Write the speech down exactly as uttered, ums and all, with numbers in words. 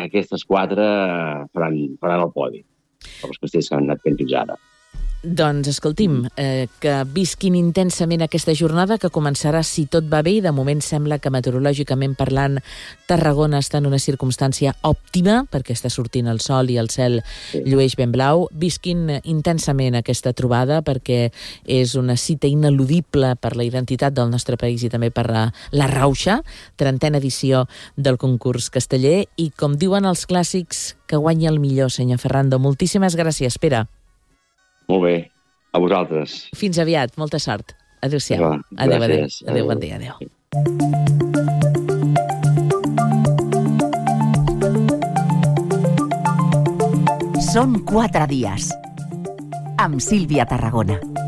aquestes quatre faran, faran el podi, els castells que han anat fent fins ara. Doncs, escolti'm, eh, que visquin intensament aquesta jornada, que començarà, si tot va bé, i de moment sembla que meteorològicament parlant Tarragona està en una circumstància òptima, perquè està sortint el sol i el cel sí. llueix ben blau. Visquin intensament aquesta trobada, perquè és una cita ineludible per la identitat del nostre país i també per la, la Rauxa, trentena edició del concurs casteller, i com diuen els clàssics, que guanyi el millor, senyor Ferrando. Moltíssimes gràcies, Pere. Molt bé, a vosaltres. Fins aviat, molta sort. Adéu-siau. Va, adéu, adéu, gràcies. adéu, bon dia, adéu. Són quatre dies. Amb Sílvia Tarragona.